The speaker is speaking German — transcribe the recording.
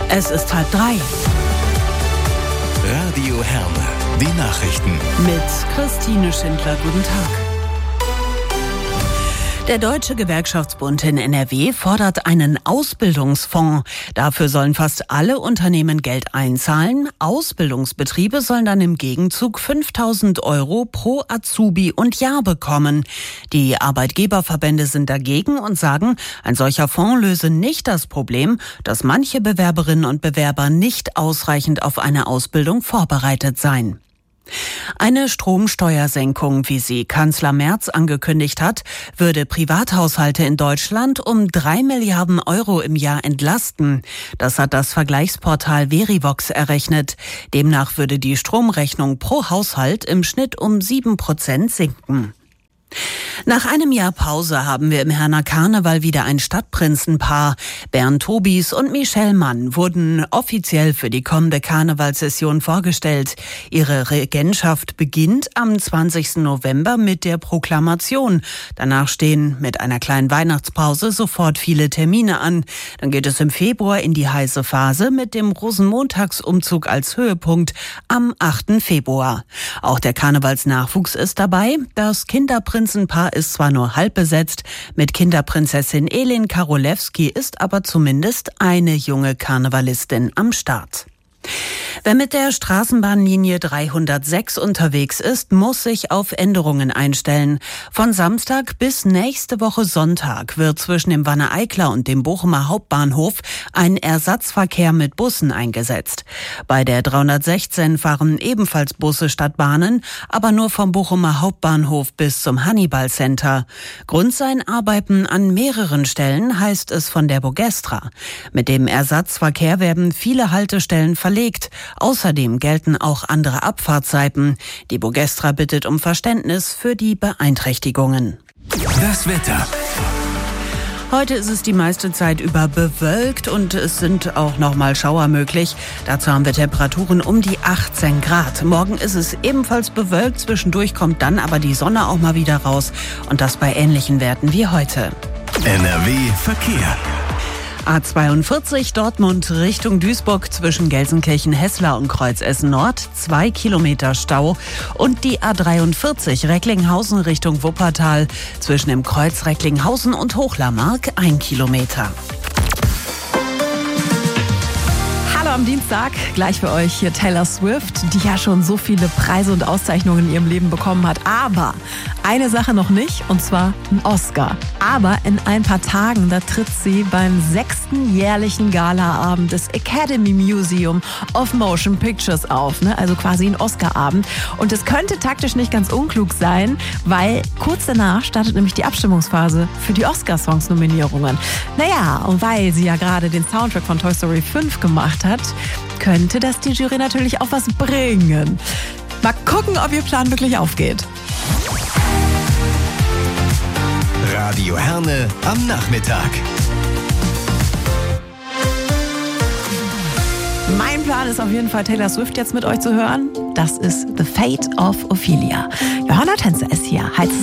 Es ist 2:30. Radio Herne, die Nachrichten. Mit Christine Schindler, guten Tag. Der Deutsche Gewerkschaftsbund in NRW fordert einen Ausbildungsfonds. Dafür sollen fast alle Unternehmen Geld einzahlen. Ausbildungsbetriebe sollen dann im Gegenzug 5.000 € pro Azubi und Jahr bekommen. Die Arbeitgeberverbände sind dagegen und sagen, ein solcher Fonds löse nicht das Problem, dass manche Bewerberinnen und Bewerber nicht ausreichend auf eine Ausbildung vorbereitet seien. Eine Stromsteuersenkung, wie sie Kanzler Merz angekündigt hat, würde Privathaushalte in Deutschland um 3 Milliarden € im Jahr entlasten. Das hat das Vergleichsportal Verivox errechnet. Demnach würde die Stromrechnung pro Haushalt im Schnitt um 7% sinken. Nach einem Jahr Pause haben wir im Herner Karneval wieder ein Stadtprinzenpaar. Bernd Tobis und Michelle Mann wurden offiziell für die kommende Karnevalssession vorgestellt. Ihre Regentschaft beginnt am 20. November mit der Proklamation. Danach stehen mit einer kleinen Weihnachtspause sofort viele Termine an. Dann geht es im Februar in die heiße Phase mit dem Rosenmontagsumzug als Höhepunkt am 8. Februar. Auch der Karnevalsnachwuchs ist dabei. Das Kinderprinzenpaar ist zwar nur halb besetzt, mit Kinderprinzessin Elin Karolewski ist aber zumindest eine junge Karnevalistin am Start. Wer mit der Straßenbahnlinie 306 unterwegs ist, muss sich auf Änderungen einstellen. Von Samstag bis nächste Woche Sonntag wird zwischen dem Wanne-Eicler und dem Bochumer Hauptbahnhof ein Ersatzverkehr mit Bussen eingesetzt. Bei der 316 fahren ebenfalls Busse statt Bahnen, aber nur vom Bochumer Hauptbahnhof bis zum Hannibal Center. Grund seien Arbeiten an mehreren Stellen, heißt es von der Bogestra. Mit dem Ersatzverkehr werden viele Haltestellen verlegt. Außerdem gelten auch andere Abfahrtszeiten. Die Bogestra bittet um Verständnis für die Beeinträchtigungen. Das Wetter. Heute ist es die meiste Zeit über bewölkt und es sind auch nochmal Schauer möglich. Dazu haben wir Temperaturen um die 18 Grad. Morgen ist es ebenfalls bewölkt, zwischendurch kommt dann aber die Sonne auch mal wieder raus und das bei ähnlichen Werten wie heute. NRW Verkehr. A42 Dortmund Richtung Duisburg zwischen Gelsenkirchen-Hesslar und Kreuzessen Nord 2 Kilometer Stau und die A43 Recklinghausen Richtung Wuppertal zwischen dem Kreuz Recklinghausen und Hochlarmark 1 Kilometer. Am Dienstag gleich für euch hier Taylor Swift, die ja schon so viele Preise und Auszeichnungen in ihrem Leben bekommen hat. Aber eine Sache noch nicht, und zwar ein Oscar. Aber in ein paar Tagen, da tritt sie beim 6. jährlichen Galaabend des Academy Museum of Motion Pictures auf. Also quasi ein Oscarabend. Und es könnte taktisch nicht ganz unklug sein, weil kurz danach startet nämlich die Abstimmungsphase für die Oscar-Songs-Nominierungen. Naja, und weil sie ja gerade den Soundtrack von Toy Story 5 gemacht hat, könnte das die Jury natürlich auch was bringen. Mal gucken, ob ihr Plan wirklich aufgeht. Radio Herne am Nachmittag. Mein Plan ist auf jeden Fall, Taylor Swift jetzt mit euch zu hören. Das ist The Fate of Ophelia. Johanna Tänzer ist hier. Heißt